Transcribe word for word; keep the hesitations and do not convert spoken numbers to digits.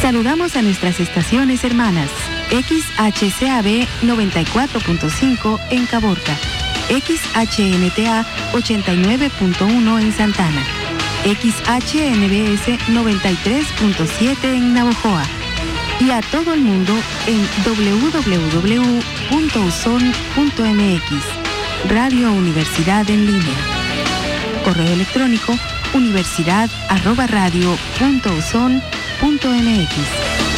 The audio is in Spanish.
Saludamos a nuestras estaciones hermanas. X H C A B noventa y cuatro punto cinco en Caborca, X H N T A ochenta y nueve punto uno en Santana, X H N B S noventa y tres punto siete en Navojoa y a todo el mundo en doble u doble u doble u punto uson punto m x. Radio Universidad en línea. Correo electrónico universidad arroba radio punto uson punto m x.